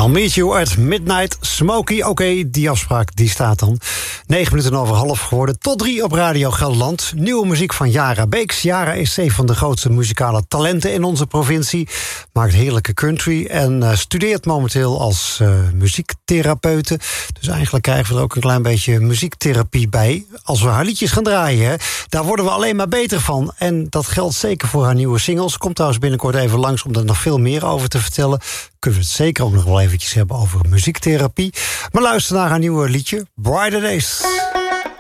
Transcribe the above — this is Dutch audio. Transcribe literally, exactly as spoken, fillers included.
I'll meet you at midnight, Smokey. Oké, okay, die afspraak die staat dan. Negen minuten over half geworden. Tot drie op Radio Gelderland. Nieuwe muziek van Yara Beeks. Yara is een van de grootste muzikale talenten in onze provincie. Maakt heerlijke country en uh, studeert momenteel als uh, muziektherapeute. Dus eigenlijk krijgen we er ook een klein beetje muziektherapie bij. Als we haar liedjes gaan draaien, hè. Daar worden we alleen maar beter van. En dat geldt zeker voor haar nieuwe singles. Komt trouwens binnenkort even langs om er nog veel meer over te vertellen. Kunnen we het zeker ook nog wel eventjes hebben over muziektherapie. Maar luister naar haar nieuwe liedje, Brighter Days.